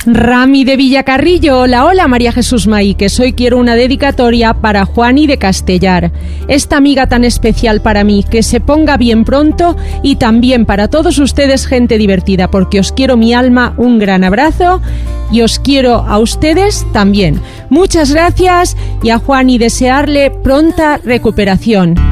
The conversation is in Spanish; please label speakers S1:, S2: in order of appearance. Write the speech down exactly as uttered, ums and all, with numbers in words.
S1: Rami de Villacarrillo, hola, hola María Jesús Maí, que soy quiero una dedicatoria para Juani de Castellar, esta amiga tan especial para mí, que se ponga bien pronto, y también para todos ustedes, gente divertida, porque os quiero mi alma, un gran abrazo y os quiero a ustedes también. Muchas gracias y a Juani desearle pronta recuperación.